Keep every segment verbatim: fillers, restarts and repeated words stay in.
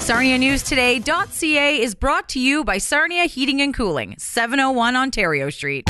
Sarnia News Today dot C A is brought to you by Sarnia Heating and Cooling, seven oh one Ontario Street.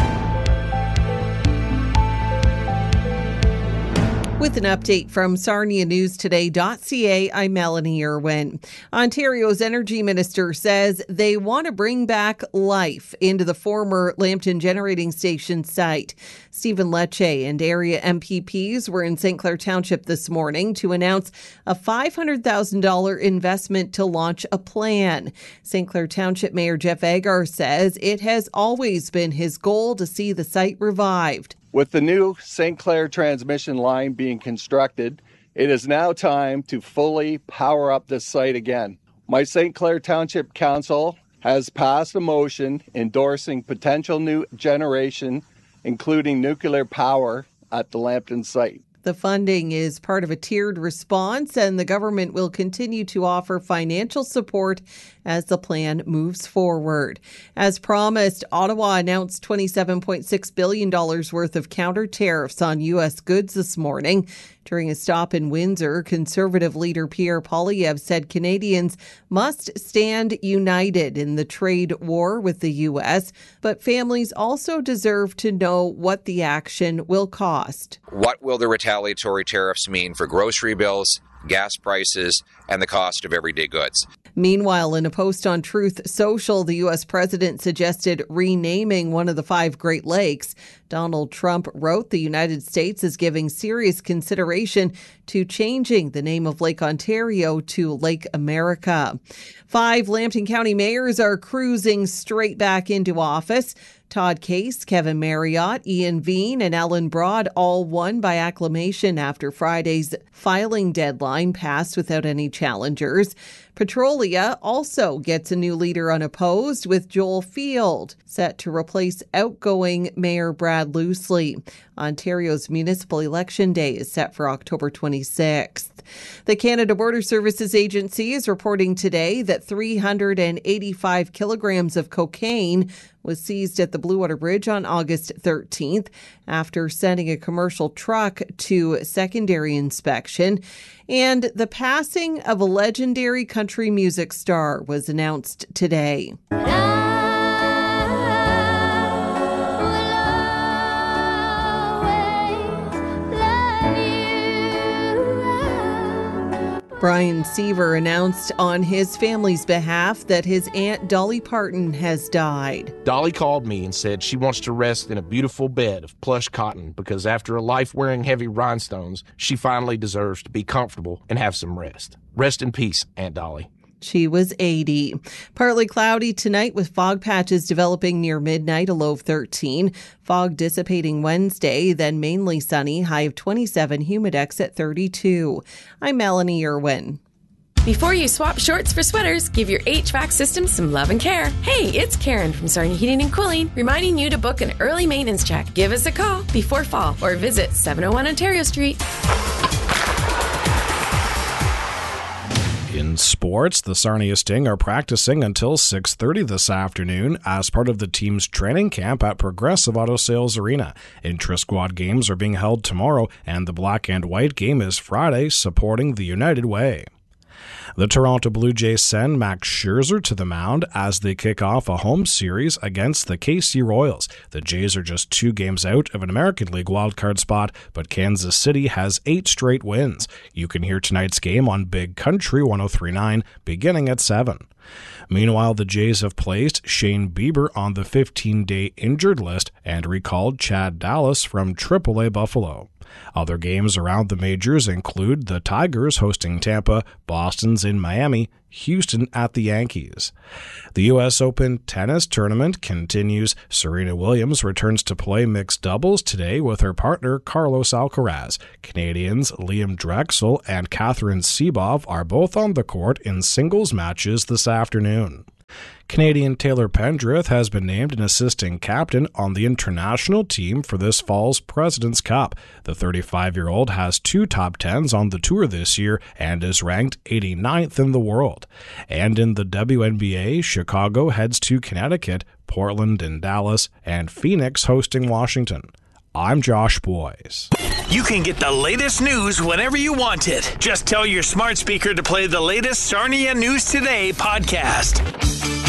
With an update from Sarnia News Today dot C A, I'm Melanie Irwin. Ontario's Energy Minister says they want to bring back life into the former Lambton Generating Station site. Stephen Lecce and area M P Ps were in Saint Clair Township this morning to announce a five hundred thousand dollars investment to launch a plan. Saint Clair Township Mayor Jeff Agar says it has always been his goal to see the site revived. With the new Saint Clair transmission line being constructed, it is now time to fully power up this site again. My Saint Clair Township Council has passed a motion endorsing potential new generation, including nuclear power, at the Lambton site. The funding is part of a tiered response, and the government will continue to offer financial support as the plan moves forward. As promised, Ottawa announced twenty-seven point six billion dollars worth of counter tariffs on U S goods this morning. During a stop in Windsor, Conservative leader Pierre Poilievre said Canadians must stand united in the trade war with the U S, but families also deserve to know what the action will cost. What will the retaliatory tariffs mean for grocery bills, gas prices, and the cost of everyday goods? Meanwhile, in a post on Truth Social, the U S president suggested renaming one of the five Great Lakes. Donald Trump wrote the United States is giving serious consideration to changing the name of Lake Ontario to Lake America. Five Lambton County mayors are cruising straight back into office. Todd Case, Kevin Marriott, Ian Veen, and Ellen Broad all won by acclamation after Friday's filing deadline passed without any challengers. Petrolia also gets a new leader unopposed, with Joel Field set to replace outgoing Mayor Brad Loosley. Ontario's municipal election day is set for October twenty-sixth. The Canada Border Services Agency is reporting today that three hundred eighty-five kilograms of cocaine was seized at the Blue Water Bridge on August thirteenth after sending a commercial truck to secondary inspection. And the passing of a legendary country music star was announced today. Brian Seaver announced on his family's behalf that his Aunt Dolly Parton has died. Dolly called me and said she wants to rest in a beautiful bed of plush cotton because after a life wearing heavy rhinestones, she finally deserves to be comfortable and have some rest. Rest in peace, Aunt Dolly. She was eighty. Partly cloudy tonight with fog patches developing near midnight, a low of thirteen. Fog dissipating Wednesday, then mainly sunny, high of twenty-seven, Humidex at thirty-two. I'm Melanie Irwin. Before you swap shorts for sweaters, give your H V A C system some love and care. Hey, it's Karen from Sarnia Heating and Cooling, reminding you to book an early maintenance check. Give us a call before fall or visit seven oh one Ontario Street. In sports, the Sarnia Sting are practicing until six thirty this afternoon as part of the team's training camp at Progressive Auto Sales Arena. Intra-squad games are being held tomorrow, and the black and white game is Friday, supporting the United Way. The Toronto Blue Jays send Max Scherzer to the mound as they kick off a home series against the K C Royals. The Jays are just two games out of an American League wildcard spot, but Kansas City has eight straight wins. You can hear tonight's game on Big Country one oh three point nine beginning at seven. Meanwhile, the Jays have placed Shane Bieber on the fifteen-day injured list and recalled Chad Dallas from triple A Buffalo. Other games around the majors include the Tigers hosting Tampa, Boston's in Miami, Houston at the Yankees. The U S Open tennis tournament continues. Serena Williams returns to play mixed doubles today with her partner Carlos Alcaraz. Canadians Liam Drexel and Catherine Sebov are both on the court in singles matches this afternoon. Canadian Taylor Pendrith has been named an assistant captain on the international team for this fall's President's Cup. The thirty-five-year-old has two top tens on the tour this year and is ranked eighty-ninth in the world. And in the W N B A, Chicago heads to Connecticut, Portland and Dallas, and Phoenix hosting Washington. I'm Josh Boyes. You can get the latest news whenever you want it. Just tell your smart speaker to play the latest Sarnia News Today podcast.